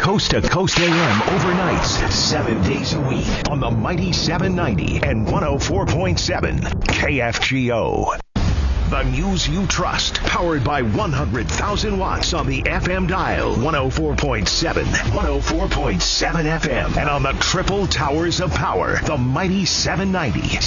Coast to Coast AM overnights, 7 days a week on the Mighty 790 and 104.7 KFGO. The news you trust, powered by 100,000 watts on the FM dial, 104.7 FM, and on the triple towers of power, the Mighty 790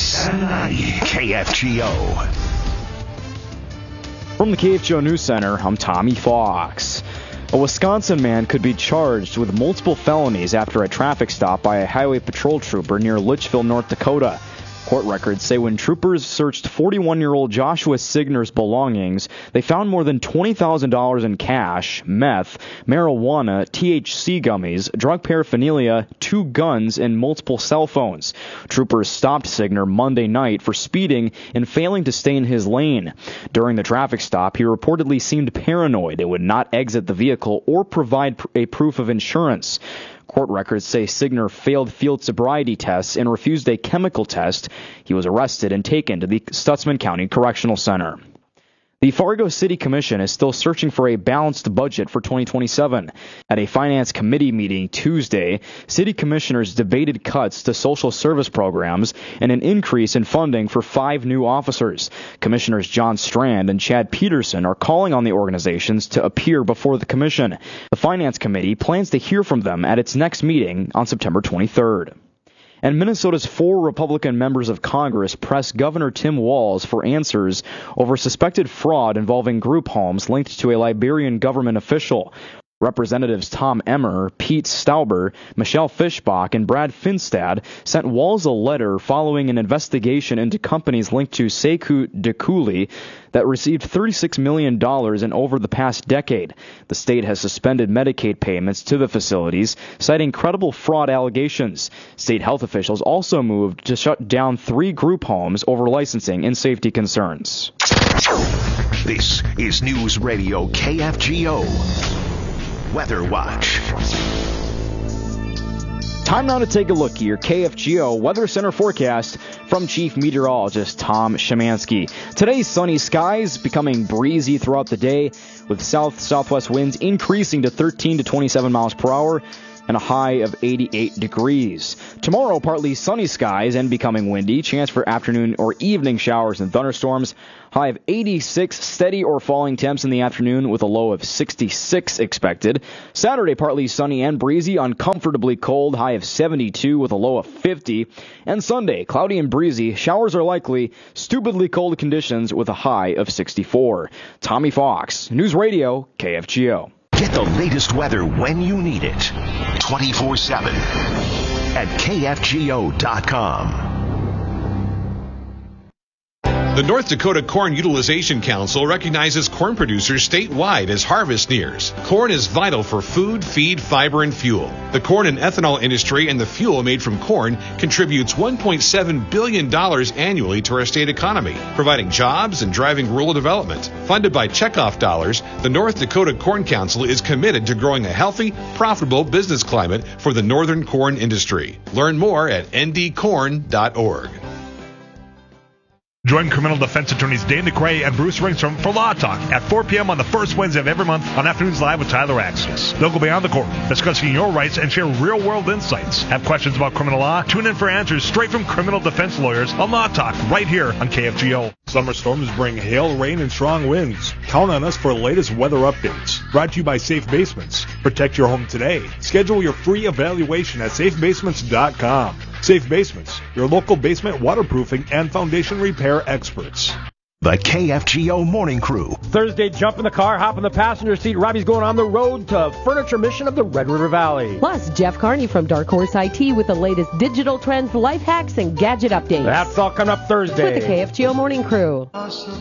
KFGO. From the KFGO News Center, I'm Tommy Fox. A Wisconsin man could be charged with multiple felonies after a traffic stop by a highway patrol trooper near Litchfield, North Dakota. Court records say when troopers searched 41-year-old Joshua Signer's belongings, they found more than $20,000 in cash, meth, marijuana, THC gummies, drug paraphernalia, 2 guns, and multiple cell phones. Troopers stopped Signer Monday night for speeding and failing to stay in his lane. During the traffic stop, he reportedly seemed paranoid and would not exit the vehicle or provide a proof of insurance. Court records say Signer failed field sobriety tests and refused a chemical test. He was arrested and taken to the Stutsman County Correctional Center. The Fargo City Commission is still searching for a balanced budget for 2027. At a Finance Committee meeting Tuesday, city commissioners debated cuts to social service programs and an increase in funding for 5 new officers. Commissioners John Strand and Chad Peterson are calling on the organizations to appear before the commission. The Finance Committee plans to hear from them at its next meeting on September 23rd. And Minnesota's 4 Republican members of Congress pressed Governor Tim Walz for answers over suspected fraud involving group homes linked to a Liberian government official. Representatives Tom Emmer, Pete Stauber, Michelle Fischbach, and Brad Finstad sent Walz a letter following an investigation into companies linked to Sekou Dekuli that received $36 million in over the past decade. The state has suspended Medicaid payments to the facilities, citing credible fraud allegations. State health officials also moved to shut down 3 group homes over licensing and safety concerns. This is News Radio KFGO. Weather Watch. Time now to take a look at your KFGO Weather Center forecast from Chief Meteorologist Tom Szymanski. Today's sunny skies becoming breezy throughout the day with south-southwest winds increasing to 13 to 27 miles per hour and a high of 88 degrees. Tomorrow, partly sunny skies and becoming windy. Chance for afternoon or evening showers and thunderstorms. High of 86, steady or falling temps in the afternoon with a low of 66 expected. Saturday, partly sunny and breezy, uncomfortably cold. High of 72 with a low of 50. And Sunday, cloudy and breezy. Showers are likely. Stupidly cold conditions with a high of 64. Tommy Fox, News Radio, KFGO. Get the latest weather when you need it. 24/7 at KFGO.com. The North Dakota Corn Utilization Council recognizes corn producers statewide as harvest nears. Corn is vital for food, feed, fiber, and fuel. The corn and ethanol industry and the fuel made from corn contributes $1.7 billion annually to our state economy, providing jobs and driving rural development. Funded by checkoff dollars, the North Dakota Corn Council is committed to growing a healthy, profitable business climate for the northern corn industry. Learn more at ndcorn.org. Join criminal defense attorneys Dane DeCray and Bruce Ringstrom for Law Talk at 4 p.m. on the first Wednesday of every month on Afternoons Live with Tyler Axis. They'll go beyond the court, discussing your rights and share real-world insights. Have questions about criminal law? Tune in for answers straight from criminal defense lawyers on Law Talk right here on KFGO. Summer storms bring hail, rain, and strong winds. Count on us for the latest weather updates. Brought to you by Safe Basements. Protect your home today. Schedule your free evaluation at safebasements.com. Safe Basements, your local basement waterproofing and foundation repair experts. The KFGO Morning Crew. Thursday, jump in the car, hop in the passenger seat. Robbie's going on the road to Furniture Mission of the Red River Valley. Plus, Jeff Carney from Dark Horse IT with the latest digital trends, life hacks, and gadget updates. That's all coming up Thursday. With the KFGO Morning Crew.